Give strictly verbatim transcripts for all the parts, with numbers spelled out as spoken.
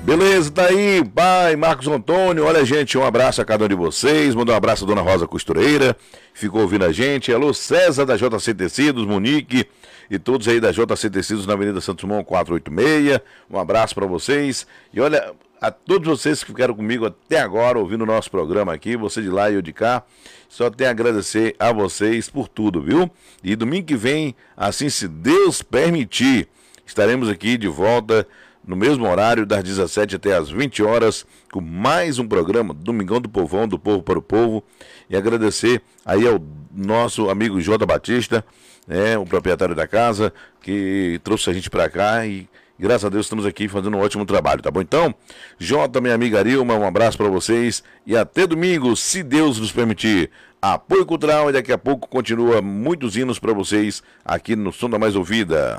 Beleza, tá aí, pai, Marcos Antônio. Olha, gente, um abraço a cada um de vocês. Manda um abraço à dona Rosa Costureira, ficou ouvindo a gente. Alô, César da J C Tecidos, Monique e todos aí da J C Tecidos na Avenida Santos Dumont quatrocentos e oitenta e seis. Um abraço pra vocês. E olha, a todos vocês que ficaram comigo até agora, ouvindo o nosso programa aqui, você de lá e eu de cá, só tenho a agradecer a vocês por tudo, viu? E domingo que vem, assim se Deus permitir, estaremos aqui de volta no mesmo horário, das dezessete até as vinte horas, com mais um programa, Domingão do Povão, do Povo para o Povo. E agradecer aí ao nosso amigo Jota Batista, né, o proprietário da casa, que trouxe a gente para cá e, graças a Deus, estamos aqui fazendo um ótimo trabalho, tá bom? Então, Jota, minha amiga Arilma, um abraço para vocês e até domingo, se Deus nos permitir. Apoio cultural e daqui a pouco continua muitos hinos para vocês aqui no Som da Mais Ouvida.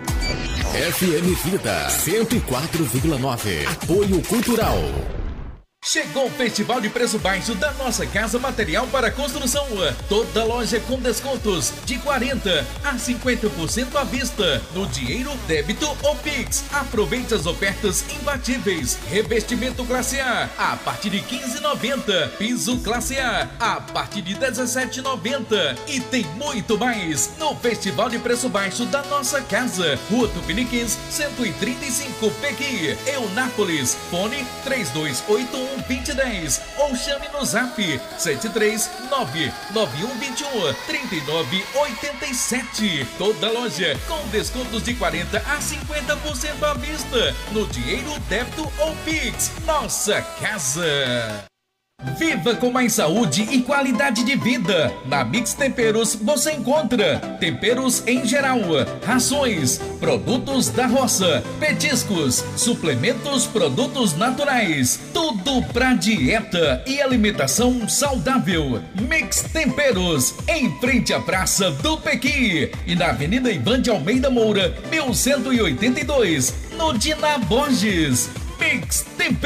F M Vida cento e quatro vírgula nove. Apoio Cultural. Chegou o Festival de Preço Baixo da Nossa Casa Material para Construção. Toda loja com descontos de quarenta a cinquenta por cento à vista, no dinheiro, débito ou Pix. Aproveite as ofertas imbatíveis. Revestimento classe A a partir de quinze reais e noventa centavos. Piso classe A a partir de dezessete reais e noventa centavos. E tem muito mais no Festival de Preço Baixo da Nossa Casa. Rua Tupiniquins, cento e trinta e cinco, Pequi, Eunápolis. Fone três dois oito um vinte e dez ou chame no zap sete três nove nove um dois um três nove oito sete. Toda loja com descontos de quarenta a cinquenta por cento à vista, no dinheiro, débito ou Pix. Nossa Casa. Viva com mais saúde e qualidade de vida. Na Mix Temperos você encontra temperos em geral, rações, produtos da roça, petiscos, suplementos, produtos naturais, tudo pra dieta e alimentação saudável. Mix Temperos, em frente à Praça do Pequi e na Avenida Ivan de Almeida Moura, mil cento e oitenta e dois, no Dina Borges. Mix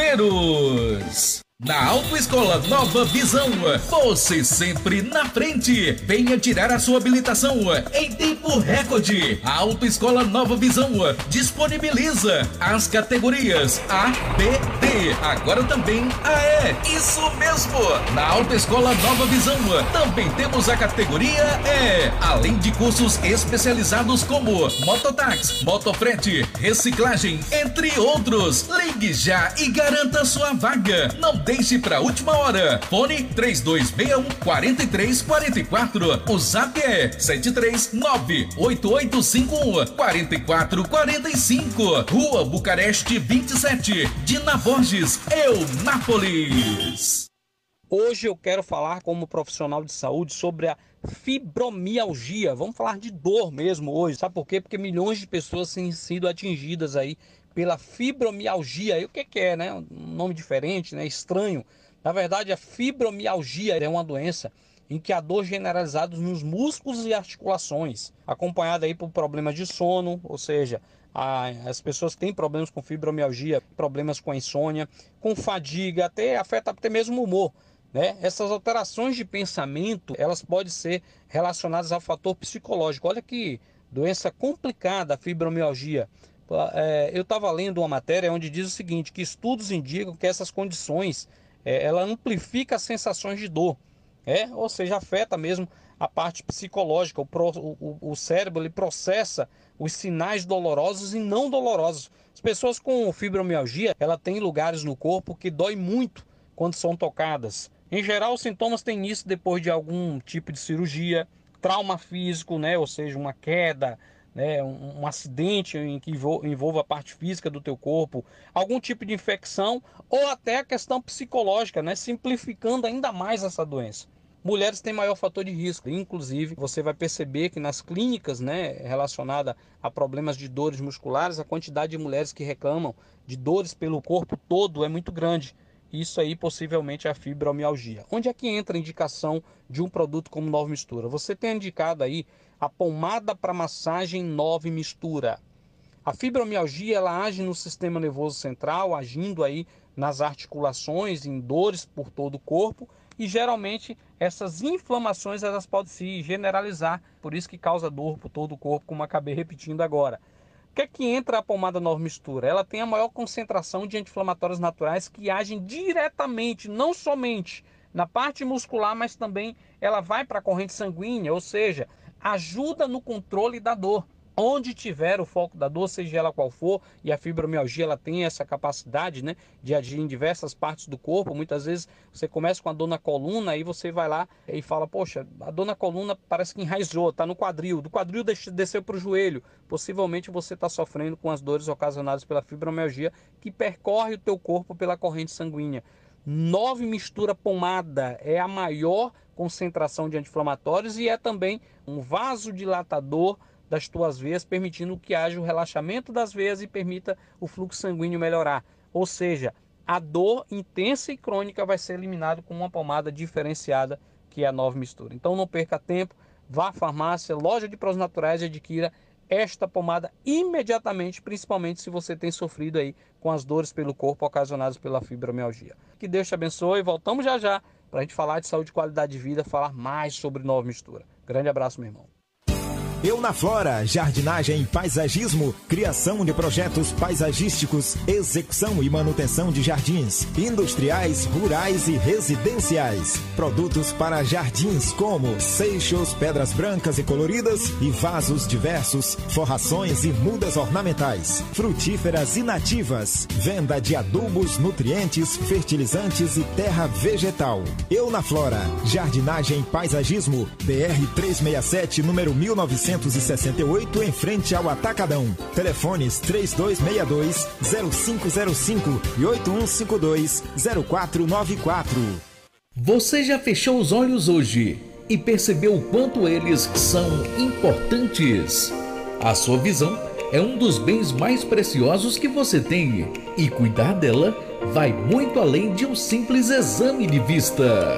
Temperos. Na Autoescola Nova Visão, você sempre na frente. Venha tirar a sua habilitação em tempo recorde. A Autoescola Nova Visão disponibiliza as categorias A, B, D, agora também A E. Isso mesmo! Na Autoescola Nova Visão também temos a categoria E, além de cursos especializados como mototáxi, motofrete, reciclagem, entre outros. Ligue já e garanta sua vaga. Não deixe para a última hora. Fone três dois seis um, quatro três quatro quatro. O zap é sete três nove oito oito cinco um quatro quatro quatro cinco. Rua Bucareste vinte e sete, Dina Borges, Eunápolis. Hoje eu quero falar como profissional de saúde sobre a fibromialgia. Vamos falar de dor mesmo hoje. Sabe por quê? Porque milhões de pessoas têm sido atingidas aí pela fibromialgia. E o que que é, né? Um nome diferente, né? Estranho. Na verdade, a fibromialgia é uma doença em que há dor generalizada nos músculos e articulações, acompanhada aí por problemas de sono, ou seja, a, as pessoas que têm problemas com fibromialgia, problemas com a insônia, com fadiga, até afeta até mesmo o humor, né? Essas alterações de pensamento, elas podem ser relacionadas ao fator psicológico. Olha que doença complicada a fibromialgia. É, eu estava lendo uma matéria onde diz o seguinte, que estudos indicam que essas condições, é, ela amplifica as sensações de dor, é, ou seja, afeta mesmo a parte psicológica. O, pro, o, o cérebro ele processa os sinais dolorosos e não dolorosos. As pessoas com fibromialgia, ela tem lugares no corpo que dói muito quando são tocadas. Em geral, os sintomas têm início depois de algum tipo de cirurgia, trauma físico, né, ou seja, uma queda, né, um, um acidente em que envolva a parte física do teu corpo, algum tipo de infecção ou até a questão psicológica, né, simplificando ainda mais essa doença. Mulheres têm maior fator de risco, inclusive você vai perceber que nas clínicas, né, relacionada a problemas de dores musculares, a quantidade de mulheres que reclamam de dores pelo corpo todo é muito grande. Isso aí possivelmente é a fibromialgia. Onde é que entra a indicação de um produto como Nova Mistura? Você tem indicado aí a pomada para massagem Nova Mistura. A fibromialgia ela age no sistema nervoso central, agindo aí nas articulações, em dores por todo o corpo, e geralmente essas inflamações elas podem se generalizar, por isso que causa dor por todo o corpo, como acabei repetindo agora. que é que entra a pomada Nova Mistura? Ela tem a maior concentração de anti-inflamatórios naturais que agem diretamente, não somente na parte muscular, mas também ela vai para a corrente sanguínea, ou seja, ajuda no controle da dor. Onde tiver o foco da dor, seja ela qual for, e a fibromialgia ela tem essa capacidade, né, de agir em diversas partes do corpo. Muitas vezes você começa com a dor na coluna, aí você vai lá e fala, poxa, a dor na coluna parece que enraizou, está no quadril, do quadril desceu para o joelho. Possivelmente você está sofrendo com as dores ocasionadas pela fibromialgia que percorre o teu corpo pela corrente sanguínea. Nova Mistura pomada é a maior concentração de anti-inflamatórios e é também um vasodilatador das tuas veias, permitindo que haja o relaxamento das veias e permita o fluxo sanguíneo melhorar. Ou seja, a dor intensa e crônica vai ser eliminada com uma pomada diferenciada, que é a Nova Mistura. Então não perca tempo, vá à farmácia, loja de produtos naturais e adquira esta pomada imediatamente, principalmente se você tem sofrido aí com as dores pelo corpo ocasionadas pela fibromialgia. Que Deus te abençoe, voltamos já já para a gente falar de saúde e qualidade de vida, falar mais sobre Nova Mistura. Grande abraço, meu irmão. Eu na Flora, jardinagem e paisagismo, criação de projetos paisagísticos, execução e manutenção de jardins, industriais, rurais e residenciais. Produtos para jardins como seixos, pedras brancas e coloridas e vasos diversos, forrações e mudas ornamentais, frutíferas e nativas. Venda de adubos, nutrientes, fertilizantes e terra vegetal. Eu na Flora, jardinagem e paisagismo, B R trezentos e sessenta e sete, número mil novecentos e sessenta e oito, em frente ao Atacadão. Telefones três dois seis dois, zero cinco zero cinco e oito um cinco dois, zero quatro nove quatro. Você já fechou os olhos hoje e percebeu o quanto eles são importantes? A sua visão é um dos bens mais preciosos que você tem e cuidar dela vai muito além de um simples exame de vista.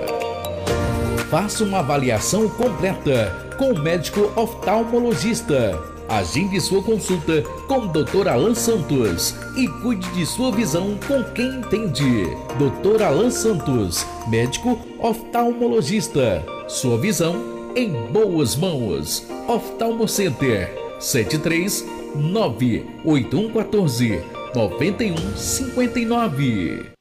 Faça uma avaliação completa com o médico oftalmologista. Agende sua consulta com o doutor Alan Santos e cuide de sua visão com quem entende. doutor Alan Santos, médico oftalmologista. Sua visão em boas mãos. Oftalmo Center sete três nove oito um um quatro nove um cinco nove.